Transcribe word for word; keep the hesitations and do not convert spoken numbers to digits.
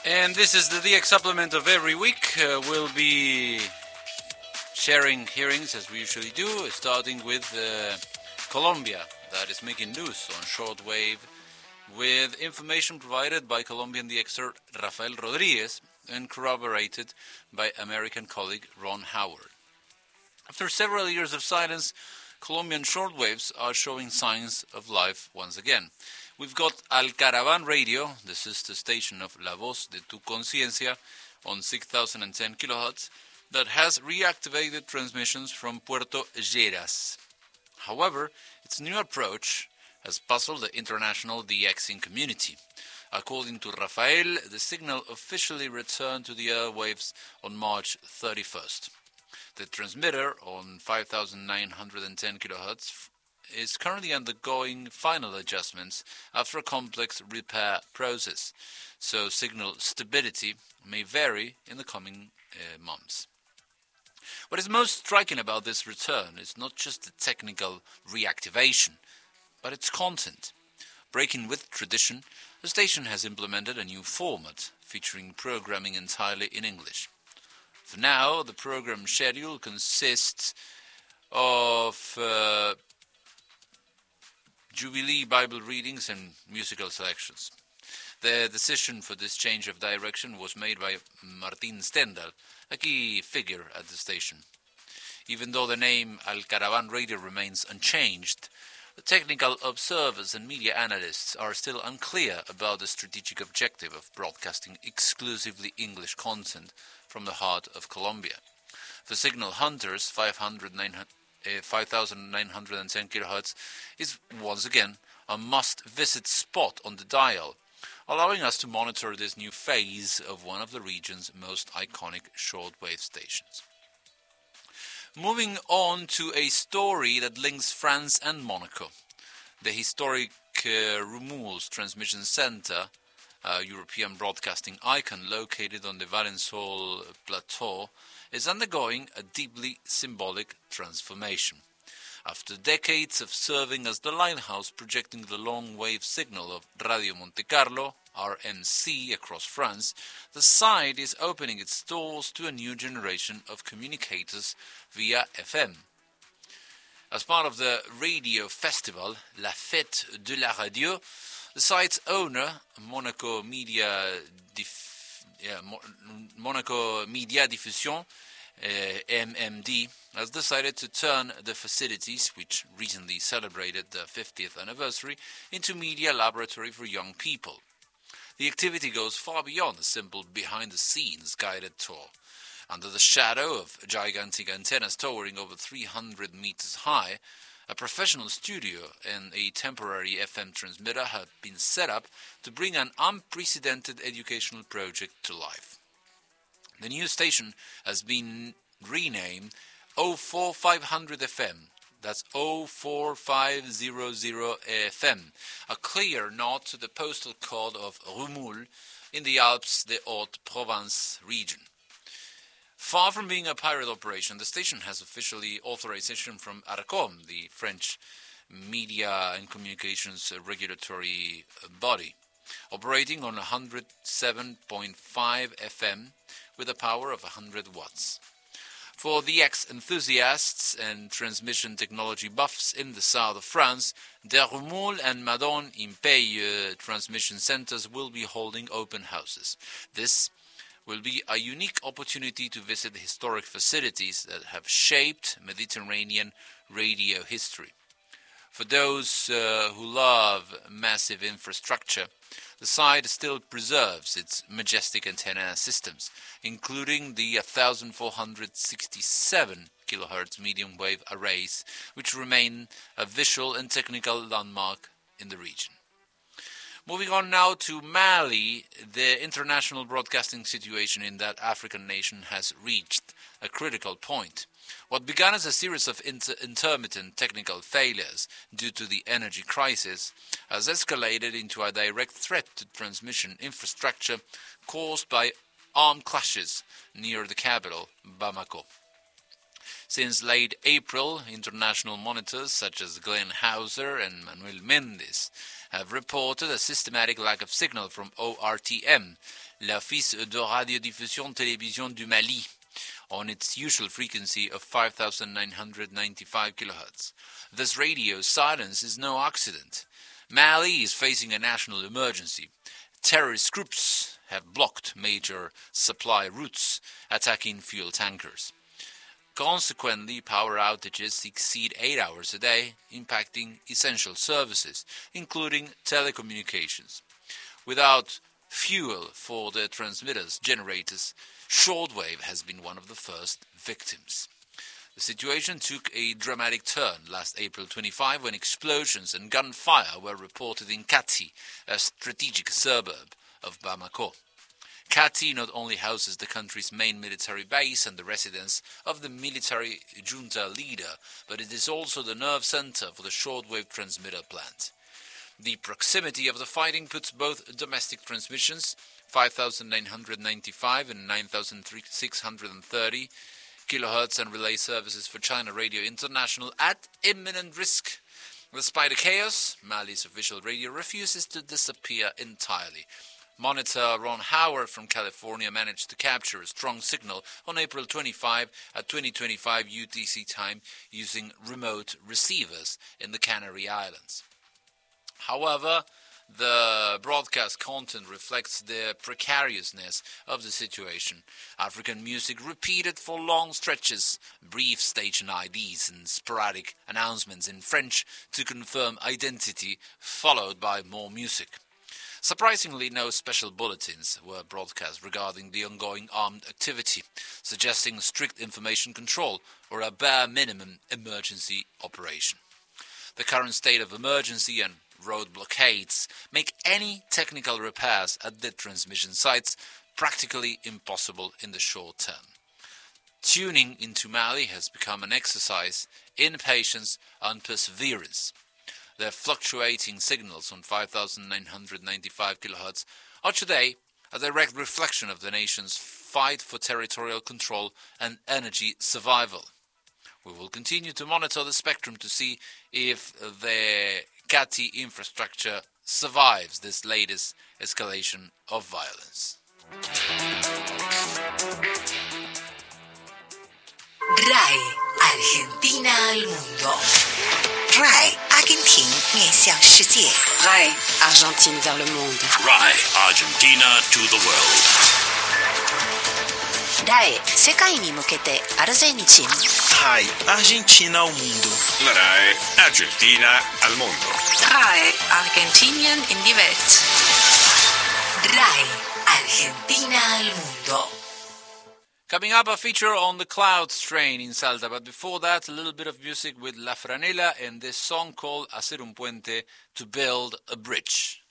And this is the D X supplement of every week. Uh, we'll be sharing hearings as we usually do, starting with uh, Colombia, that is making news on shortwave, with information provided by Colombian D Xer Rafael Rodriguez and corroborated by American colleague Ron Howard. After several years of silence, Colombian shortwaves are showing signs of life once again. We've got Alcaravan Radio, the sister station of La Voz de Tu Conciencia, on six thousand ten kilohertz, that has reactivated transmissions from Puerto Lleras. However, its new approach has puzzled the international DXing community. According to Rafael, the signal officially returned to the airwaves on March thirty-first. The transmitter on five thousand nine hundred ten kilohertz is currently undergoing final adjustments after a complex repair process, so signal stability may vary in the coming uh, months. What is most striking about this return is not just the technical reactivation, but its content. Breaking with tradition, the station has implemented a new format featuring programming entirely in English. For now, the program schedule consists of uh, Jubilee Bible readings and musical selections. The decision for this change of direction was made by Martin Stendhal, a key figure at the station. Even though the name Alcaravan Radio remains unchanged, the technical observers and media analysts are still unclear about the strategic objective of broadcasting exclusively English content from the heart of Colombia. For signal hunters, five thousand nine hundred ten kilohertz is once again a must-visit spot on the dial, allowing us to monitor this new phase of one of the region's most iconic shortwave stations. Moving on to a story that links France and Monaco. The historic uh, Rumouls Transmission Center, a European broadcasting icon located on the Valensole Plateau, is undergoing a deeply symbolic transformation. After decades of serving as the lighthouse projecting the long-wave signal of Radio Monte Carlo, R M C, across France, the site is opening its doors to a new generation of communicators via F M. As part of the radio festival, La Fête de la Radio, the site's owner, Monaco Media, Dif- yeah, Mo- Monaco Media Diffusion, Uh, M M D, has decided to turn the facilities, which recently celebrated the fiftieth anniversary, into media laboratory for young people. The activity goes far beyond a simple behind-the-scenes guided tour. Under the shadow of gigantic antennas towering over three hundred meters high, a professional studio and a temporary F M transmitter have been set up to bring an unprecedented educational project to life. The new station has been renamed oh four five hundred F M. That's oh four five hundred F M, a clear nod to the postal code of Rumouls in the Alpes de Haute-Provence region. Far from being a pirate operation, the station has officially authorization from ARCOM, the French Media and Communications Regulatory Body, operating on one hundred seven point five F M with a power of one hundred watts. For the ex-enthusiasts and transmission technology buffs in the south of France, the Rumouls and Madone Impey uh, transmission centers will be holding open houses. This will be a unique opportunity to visit the historic facilities that have shaped Mediterranean radio history. For those uh, who love massive infrastructure, the site still preserves its majestic antenna systems, including the one thousand four hundred sixty-seven kilohertz medium wave arrays, which remain a visual and technical landmark in the region. Moving on now to Mali, the international broadcasting situation in that African nation has reached a critical point. What began as a series of inter- intermittent technical failures due to the energy crisis has escalated into a direct threat to transmission infrastructure caused by armed clashes near the capital, Bamako. Since late April, international monitors such as Glenn Hauser and Manuel Mendes have reported a systematic lack of signal from O R T M, l'Office de Radiodiffusion Télévision du Mali, on its usual frequency of five thousand nine hundred ninety-five kilohertz. This radio silence is no accident. Mali is facing a national emergency. Terrorist groups have blocked major supply routes, attacking fuel tankers. Consequently, power outages exceed eight hours a day, impacting essential services, including telecommunications. Without fuel for the transmitters, generators, shortwave has been one of the first victims. The situation took a dramatic turn last April twenty-fifth when explosions and gunfire were reported in Kati, a strategic suburb of Bamako. Kati not only houses the country's main military base and the residence of the military junta leader, but it is also the nerve center for the shortwave transmitter plant. The proximity of the fighting puts both domestic transmissions, five thousand nine hundred ninety-five and nine thousand six hundred thirty kilohertz, and relay services for China Radio International at imminent risk. Despite the chaos, Mali's official radio refuses to disappear entirely. Monitor Ron Howard from California managed to capture a strong signal on April twenty-fifth at twenty twenty-five U T C time using remote receivers in the Canary Islands. However, the broadcast content reflects the precariousness of the situation. African music repeated for long stretches, brief station I Ds and sporadic announcements in French to confirm identity, followed by more music. Surprisingly, no special bulletins were broadcast regarding the ongoing armed activity, suggesting strict information control or a bare minimum emergency operation. The current state of emergency and road blockades make any technical repairs at the transmission sites practically impossible in the short term. Tuning into Mali has become an exercise in patience and perseverance. The fluctuating signals on five thousand nine hundred ninety-five kilohertz are today a direct reflection of the nation's fight for territorial control and energy survival. We will continue to monitor the spectrum to see if the Kati infrastructure survives this latest escalation of violence. R A I Argentina al mundo. R A I Argentina 面向世界。R A I Argentine vers le monde. R A I Argentina to the world. R A I 世界に向けてアルゼンチン。 R A I Argentina ao mundo. La R A I Argentina al mundo. R A I Argentinien in die Welt. R A I Argentina al mundo. Coming up, a feature on the Clouds train in Salta, but before that, a little bit of music with La Franela and this song called Hacer un puente, to build a bridge.